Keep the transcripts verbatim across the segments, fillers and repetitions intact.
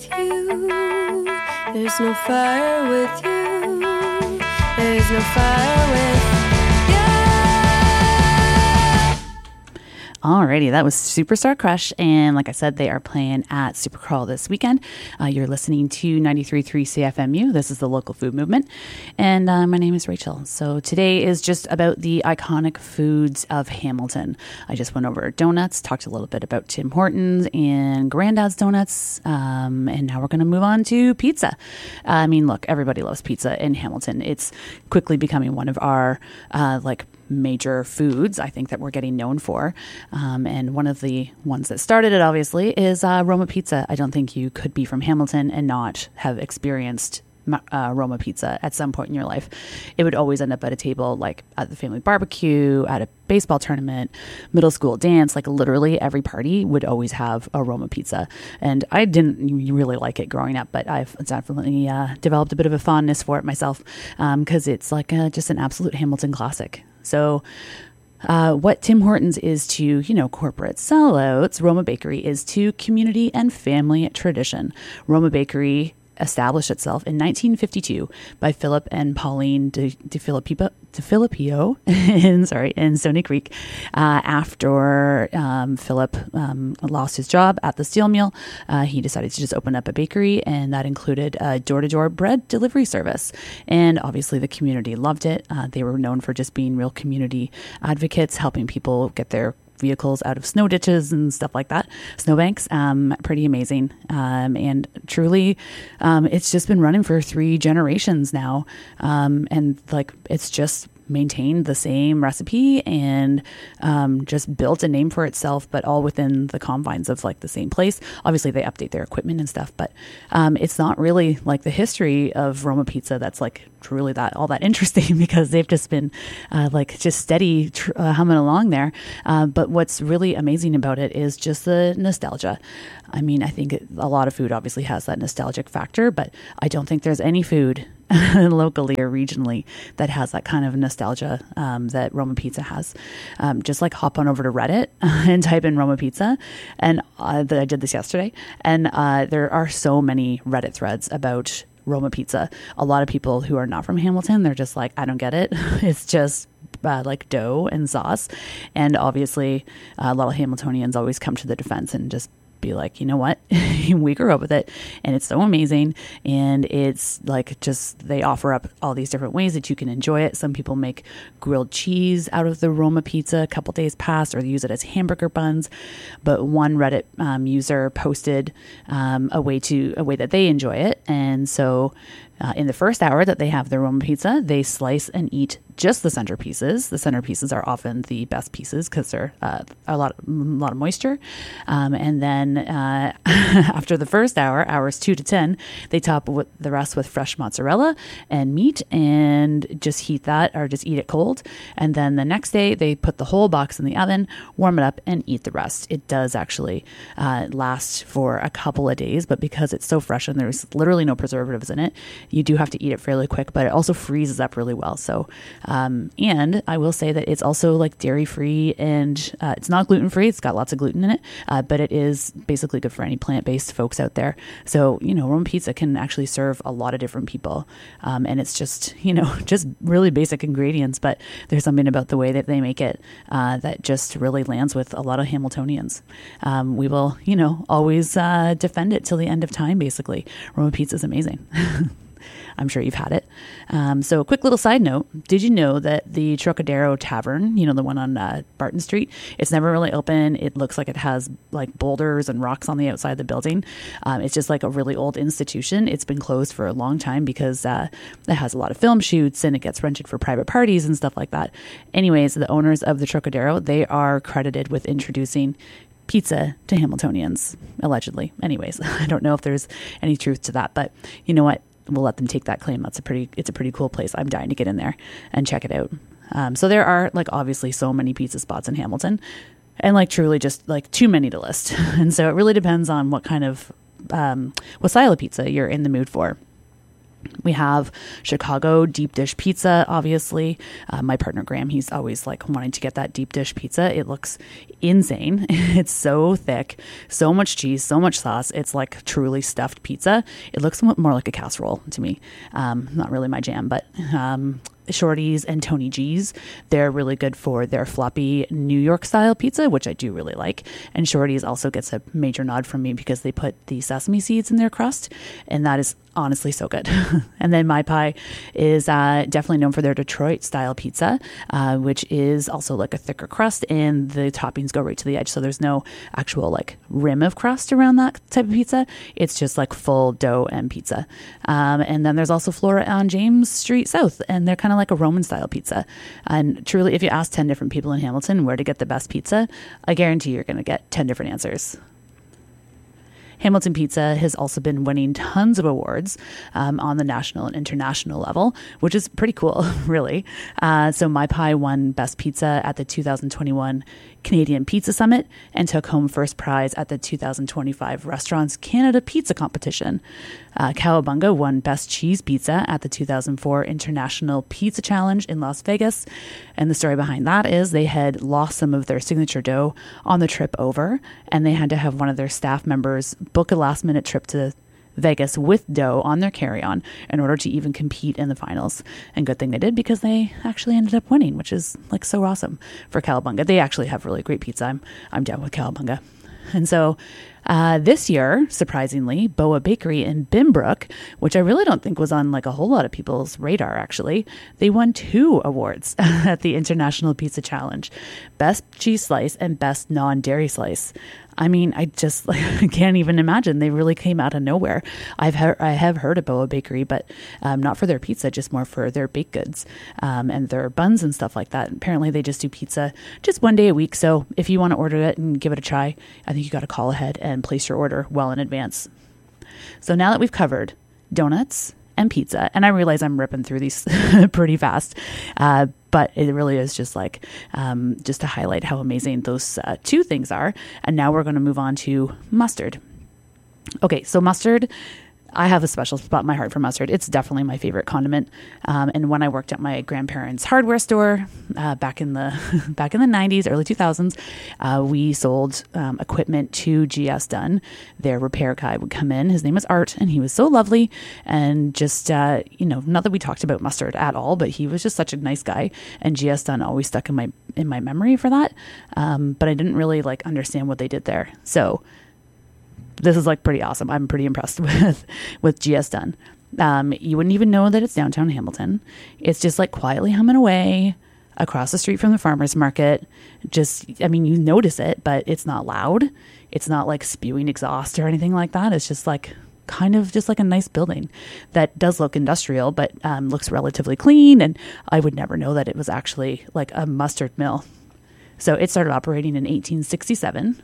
you. There's no fire with you. There's no fire with you. Alrighty, that was Superstar Crush, and like I said, they are playing at Supercrawl this weekend. Uh, you're listening to ninety-three point three C F M U. This is the local food movement, and uh, my name is Rachel. So today is just about the iconic foods of Hamilton. I just went over donuts, talked a little bit about Tim Hortons and Grandad's Donuts, um, and now we're going to move on to pizza. Uh, I mean, look, everybody loves pizza in Hamilton. It's quickly becoming one of our uh, like major foods, I think, that we're getting known for. Um, and one of the ones that started it, obviously, is uh, Roma Pizza. I don't think you could be from Hamilton and not have experienced uh, Roma Pizza at some point in your life. It would always end up at a table, like at the family barbecue, at a baseball tournament, middle school dance. Like literally every party would always have a Roma Pizza. And I didn't really like it growing up, but I've definitely uh, developed a bit of a fondness for it myself, because um, it's like a, just an absolute Hamilton classic. So uh, what Tim Hortons is to, you know, corporate sellouts, Roma Bakery is to community and family tradition. Roma Bakery established itself in nineteen fifty-two by Philip and Pauline de, de, Filippo, de Filippo in, sorry, in Stony Creek uh, after um, Philip um, lost his job at the steel mill. Uh, he decided to just open up a bakery, and that included a door-to-door bread delivery service. And obviously the community loved it. Uh, they were known for just being real community advocates, helping people get their vehicles out of snow ditches and stuff like that, snowbanks. Um, pretty amazing. Um, and truly, um, it's just been running for three generations now. Um, and like, it's just maintained the same recipe and um, just built a name for itself, but all within the confines of like the same place. Obviously they update their equipment and stuff, but um, it's not really like the history of Roma Pizza that's like truly that all that interesting, because they've just been uh, like just steady tr- uh, humming along there. Uh, but what's really amazing about it is just the nostalgia. I mean, I think it, a lot of food obviously has that nostalgic factor, but I don't think there's any food locally or regionally that has that kind of nostalgia um, that Roma Pizza has. Um, just like hop on over to Reddit and type in Roma Pizza, and uh, I did this yesterday, and uh, there are so many Reddit threads about Roma Pizza. A lot of people who are not from Hamilton, they're just like, I don't get it. It's just uh, like dough and sauce. And obviously uh, a lot of Hamiltonians always come to the defense and just be like, you know what, we grew up with it and it's so amazing. And it's like, just, they offer up all these different ways that you can enjoy it. Some people make grilled cheese out of the Roma Pizza a couple days past, or they use it as hamburger buns. But one Reddit um, user posted um, a way to, a way that they enjoy it. And so Uh, in the first hour that they have their Roma Pizza, they slice and eat just the centerpieces. The centerpieces are often the best pieces because they're uh, a lot, a lot of moisture. Um, and then uh, after the first hour, hours two to ten, they top with the rest with fresh mozzarella and meat, and just heat that, or just eat it cold. And then the next day, they put the whole box in the oven, warm it up, and eat the rest. It does actually uh, last for a couple of days, but because it's so fresh and there's literally no preservatives in it, you do have to eat it fairly quick, but it also freezes up really well. So, um, and I will say that it's also like dairy free, and uh, it's not gluten free. It's got lots of gluten in it, uh, but it is basically good for any plant-based folks out there. So, you know, Roma Pizza can actually serve a lot of different people. Um, and it's just, you know, just really basic ingredients, but there's something about the way that they make it uh, that just really lands with a lot of Hamiltonians. Um, we will, you know, always uh, defend it till the end of time, basically. Roma Pizza is amazing. I'm sure you've had it. Um, so a quick little side note. Did you know that the Trocadero Tavern, you know, the one on uh, Barton Street, it's never really open. It looks like it has like boulders and rocks on the outside of the building. Um, it's just like a really old institution. It's been closed for a long time because uh, it has a lot of film shoots and it gets rented for private parties and stuff like that. Anyways, the owners of the Trocadero, they are credited with introducing pizza to Hamiltonians, allegedly. Anyways, I don't know if there's any truth to that, but you know what? We'll let them take that claim. That's a pretty, it's a pretty cool place. I'm dying to get in there and check it out. Um, so there are like obviously so many pizza spots in Hamilton, and like truly just like too many to list. And so it really depends on what kind of, um, what style of pizza you're in the mood for. We have Chicago deep dish pizza, obviously. Uh, my partner Graham, he's always like wanting to get that deep dish pizza. It looks insane. It's so thick, so much cheese, so much sauce. It's like truly stuffed pizza. It looks more like a casserole to me. Um, not really my jam, but um, Shorty's and Tony G's, they're really good for their floppy New York style pizza, which I do really like. And Shorty's also gets a major nod from me because they put the sesame seeds in their crust, and that is honestly so good. And then My Pie is uh, definitely known for their Detroit style pizza, uh, which is also like a thicker crust, and the toppings go right to the edge. So there's no actual like rim of crust around that type of pizza. It's just like full dough and pizza. Um, and then there's also Flora on James Street South, and they're kind of like a Roman style pizza. And truly, if you ask ten different people in Hamilton where to get the best pizza, I guarantee you're going to get ten different answers. Hamilton Pizza has also been winning tons of awards um, on the national and international level, which is pretty cool, really. Uh, so My Pie won Best Pizza at the two thousand twenty-one Canadian Pizza Summit and took home first prize at the two thousand twenty-five Restaurants Canada Pizza Competition. Uh, Cowabunga won Best Cheese Pizza at the two thousand four International Pizza Challenge in Las Vegas. And the story behind that is they had lost some of their signature dough on the trip over, and they had to have one of their staff members book a last minute trip to Vegas with dough on their carry-on in order to even compete in the finals. And good thing they did, because they actually ended up winning, which is like so awesome for Cowabunga. They actually have really great pizza. I'm, I'm down with Cowabunga. And so uh, this year, surprisingly, Boa Bakery in Binbrook, which I really don't think was on like a whole lot of people's radar, actually, they won two awards at the International Pizza Challenge, Best Cheese Slice and Best Non-Dairy Slice. I mean, I just like, can't even imagine. They really came out of nowhere. I've heard, I have heard of Boa Bakery, but um, not for their pizza, just more for their baked goods um, and their buns and stuff like that. Apparently, they just do pizza just one day a week. So if you want to order it and give it a try, I think you got to call ahead and place your order well in advance. So now that we've covered donuts and pizza, and I realize I'm ripping through these pretty fast, uh, but it really is just like um, just to highlight how amazing those uh, two things are. And now we're going to move on to mustard. Okay, so mustard, I have a special spot in my heart for mustard. It's definitely my favorite condiment. Um, and when I worked at my grandparents' hardware store uh, back in the back in the nineties, early two thousands, uh, we sold um, equipment to G S Dunn. Their repair guy would come in. His name is Art, and he was so lovely. And just uh, you know, not that we talked about mustard at all, but he was just such a nice guy. And G S Dunn always stuck in my in my memory for that. Um, but I didn't really like understand what they did there. So this is like pretty awesome. I'm pretty impressed with, with G S Dunn. Um, you wouldn't even know that it's downtown Hamilton. It's just like quietly humming away across the street from the farmer's market. Just, I mean, you notice it, but it's not loud. It's not like spewing exhaust or anything like that. It's just like kind of just like a nice building that does look industrial, but um, looks relatively clean. And I would never know that it was actually like a mustard mill. So it started operating in eighteen sixty-seven.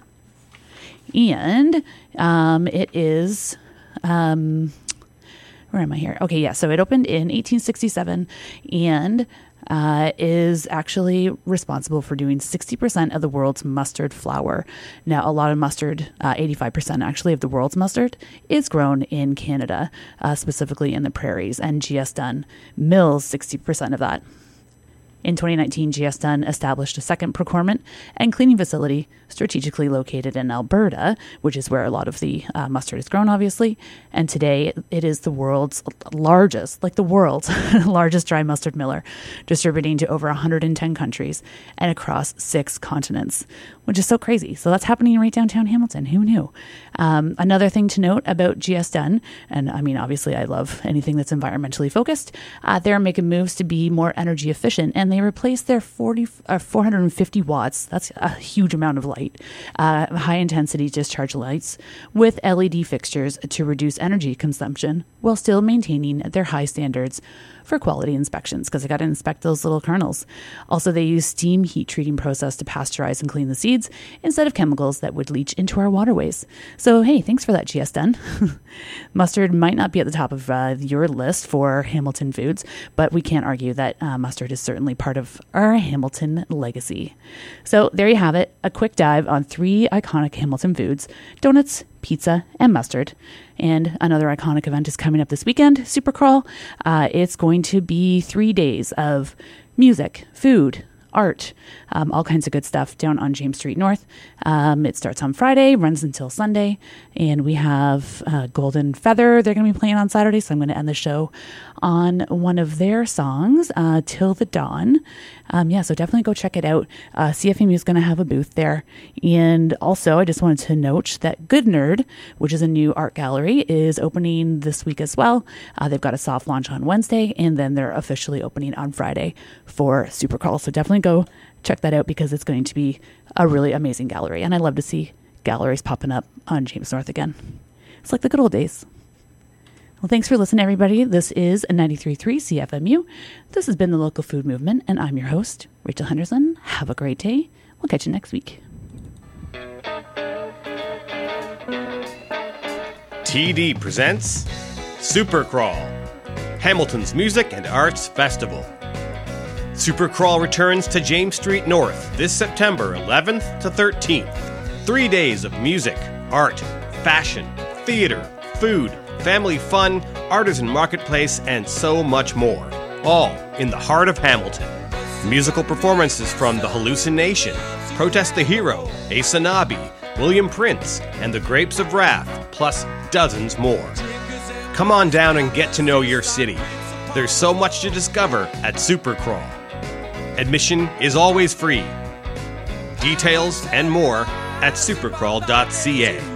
And um, it is, um, where am I here? Okay, yeah, so it opened in eighteen sixty-seven and uh, is actually responsible for doing sixty percent of the world's mustard flour. Now, a lot of mustard, uh, eighty-five percent actually of the world's mustard, is grown in Canada, uh, specifically in the prairies, and G S Dunn mills sixty percent of that. In twenty nineteen, G S Dunn established a second procurement and cleaning facility strategically located in Alberta, which is where a lot of the uh, mustard is grown, obviously. And today it is the world's largest, like the world's largest dry mustard miller, distributing to over one hundred ten countries and across six continents, which is so crazy. So that's happening right downtown Hamilton. Who knew? Um, another thing to note about G S Dunn, and I mean, obviously I love anything that's environmentally focused, uh, they're making moves to be more energy efficient, and they replaced their forty, uh, four hundred fifty watts, that's a huge amount of light, uh, high intensity discharge lights with L E D fixtures to reduce energy consumption while still maintaining their high standards for quality inspections, because I got to inspect those little kernels. Also, they use steam heat treating process to pasteurize and clean the seeds instead of chemicals that would leach into our waterways. So, hey, thanks for that, G S Dunn. Mustard might not be at the top of uh, your list for Hamilton foods, but we can't argue that uh, mustard is certainly part of our Hamilton legacy. So there you have it, a quick dive on three iconic Hamilton foods: donuts, pizza, and mustard. And another iconic event is coming up this weekend, Supercrawl. Uh, it's going to be three days of music, food, art, um, all kinds of good stuff down on James Street North. Um, it starts on Friday, runs until Sunday, and we have uh, Golden Feather. They're going to be playing on Saturday, so I'm going to end the show on one of their songs, uh, Till the Dawn. Um, yeah, so definitely go check it out. Uh, C F M U is going to have a booth there. And also, I just wanted to note that Good Nerd, which is a new art gallery, is opening this week as well. Uh, they've got a soft launch on Wednesday, and then they're officially opening on Friday for Supercrawl. So definitely go check that out because it's going to be a really amazing gallery. And I love to see galleries popping up on James North again. It's like the good old days. Well, thanks for listening, everybody. This is ninety-three point three C F M U. This has been the Local Food Movement, and I'm your host, Rachel Henderson. Have a great day. We'll catch you next week. T D presents Supercrawl, Hamilton's Music and Arts Festival. Supercrawl returns to James Street North this September eleventh to thirteenth. Three days of music, art, fashion, theater, food, family fun, artisan marketplace, and so much more. All in the heart of Hamilton. Musical performances from The Hallucination, Protest the Hero, Asanabi, William Prince, and The Grapes of Wrath, plus dozens more. Come on down and get to know your city. There's so much to discover at Supercrawl. Admission is always free. Details and more at supercrawl dot c a.